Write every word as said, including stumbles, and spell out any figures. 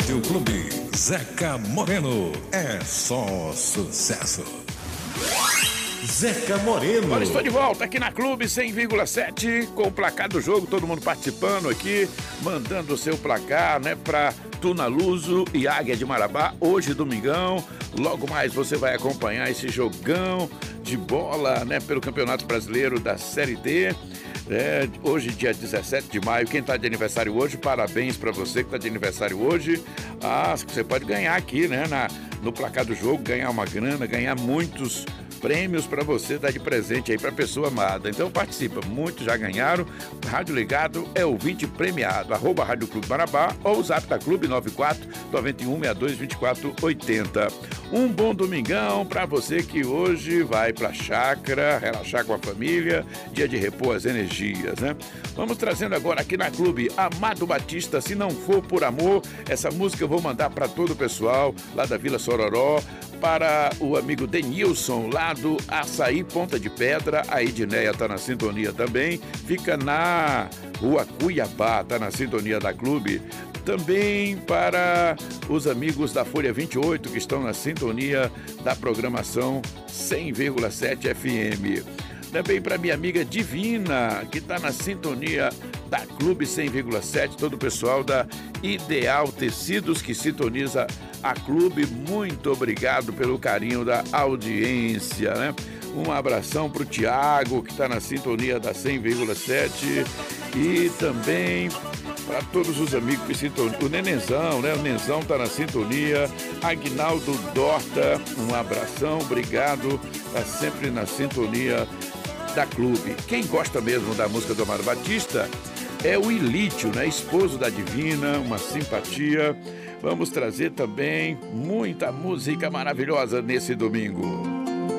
Rádio Clube, Zeca Moreno, é só sucesso. Zeca Moreno. Olha, estou de volta aqui na Clube cem vírgula sete com o placar do jogo, todo mundo participando aqui, mandando o seu placar, né, para Tuna Luso e Águia de Marabá, hoje domingão. Logo mais você vai acompanhar esse jogão de bola, né, pelo Campeonato Brasileiro da Série D. É, hoje, dia dezessete de maio, quem está de aniversário hoje, parabéns para você que está de aniversário hoje. Ah, você pode ganhar aqui, né, na, no placar do jogo, ganhar uma grana, ganhar muitos prêmios para você dar de presente aí para pessoa amada. Então participa, muitos já ganharam. Rádio Ligado é ouvinte premiado, arroba Rádio Clube Marabá ou o Zap da Clube nove quatro nove um seis dois dois quatro oito zero. Um bom domingão para você que hoje vai pra chácara, relaxar com a família, dia de repor as energias, né? Vamos trazendo agora aqui na Clube Amado Batista, Se Não For Por Amor. Essa música eu vou mandar para todo o pessoal lá da Vila Sororó, para o amigo Denilson, lá do Açaí Ponta de Pedra. A Edneia tá na sintonia também, fica na Rua Cuiabá, tá na sintonia da Clube. Também para os amigos da Folha vinte e oito, que estão na sintonia da programação cem vírgula sete F M. Também para minha amiga Divina, que está na sintonia da Clube cem vírgula sete, todo o pessoal da Ideal Tecidos que sintoniza a Clube. Muito obrigado pelo carinho da audiência, né? Um abração para o Tiago, que está na sintonia da cem vírgula sete, e também para todos os amigos que sintonizam. O Nenenzão, né? O Nenzão está na sintonia. Aguinaldo Dorta, um abração, obrigado. Está sempre na sintonia da Clube. Quem gosta mesmo da música do Amado Batista é o Ilítio, né? Esposo da Divina, uma simpatia. Vamos trazer também muita música maravilhosa nesse domingo.